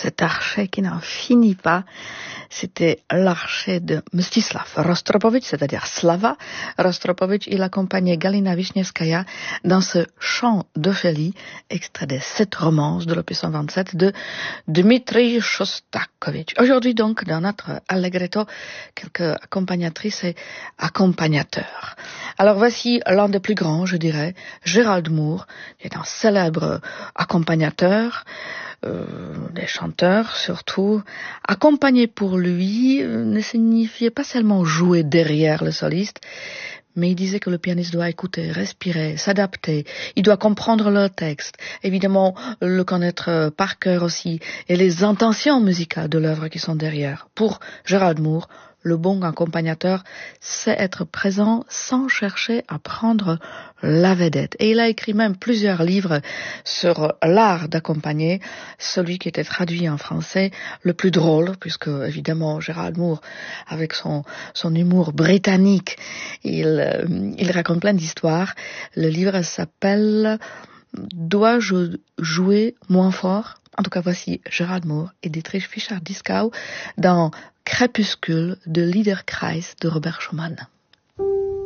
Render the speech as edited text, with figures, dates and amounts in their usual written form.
cet archet qui n'en finit pas. C'était l'archet de Mstislav Rostropovitch, c'est-à-dire Slava Rostropovitch. Il accompagnait Galina Vishnevskaya dans ce chant d'Ophélie, extrait des 7 romances de l'opus 127 de Dmitri Shostakovich. Aujourd'hui donc, dans notre Allegretto, quelques accompagnatrices et accompagnateurs. Alors voici l'un des plus grands, je dirais, Gérald Moore, qui est un célèbre accompagnateur, des chanteurs surtout. Accompagner pour lui ne signifiait pas seulement jouer derrière le soliste, mais il disait que le pianiste doit écouter, respirer, s'adapter. Il doit comprendre le texte, évidemment le connaître par cœur aussi, et les intentions musicales de l'œuvre qui sont derrière. Pour Gérald Moore, le bon accompagnateur sait être présent sans chercher à prendre la vedette. Et il a écrit même plusieurs livres sur l'art d'accompagner. Celui qui était traduit en français, le plus drôle, puisque évidemment Gérald Moore, avec son humour britannique, il raconte plein d'histoires. Le livre s'appelle « Dois-je jouer moins fort ?» En tout cas, voici Gérald Moore et Dietrich Fischer-Dieskau dans Crépuscule de Liederkreis de Robert Schumann.